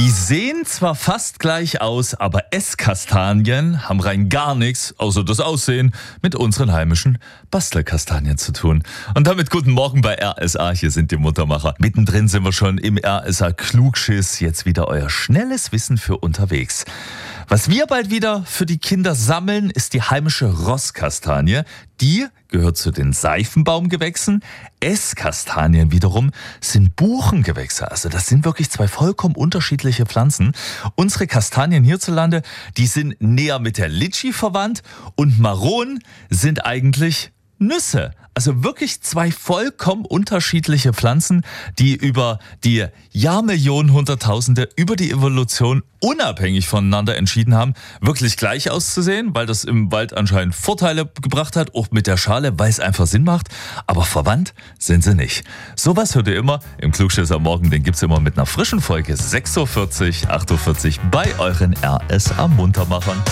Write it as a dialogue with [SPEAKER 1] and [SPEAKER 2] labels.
[SPEAKER 1] Die sehen zwar fast gleich aus, aber Esskastanien haben rein gar nichts, außer das Aussehen, mit unseren heimischen Bastelkastanien zu tun. Und damit guten Morgen bei RSA, hier sind die Muttermacher. Mittendrin sind wir schon im RSA Klugschiss, jetzt wieder euer schnelles Wissen für unterwegs. Was wir bald wieder für die Kinder sammeln, ist die heimische Rosskastanie. Die gehört zu den Seifenbaumgewächsen. Esskastanien wiederum sind Buchengewächse. Also das sind wirklich zwei vollkommen unterschiedliche Pflanzen. Unsere Kastanien hierzulande, die sind näher mit der Litschi verwandt und Maronen sind eigentlich Nüsse. Also wirklich zwei vollkommen unterschiedliche Pflanzen, die über die Jahrmillionen, Hunderttausende, über die Evolution unabhängig voneinander entschieden haben, wirklich gleich auszusehen, weil das im Wald anscheinend Vorteile gebracht hat, auch mit der Schale, weil es einfach Sinn macht. Aber verwandt sind sie nicht. Sowas hört ihr immer im Klugschiss am Morgen. Den gibt's immer mit einer frischen Folge 6.40 Uhr, 8.40 Uhr bei euren RSA Muntermachern.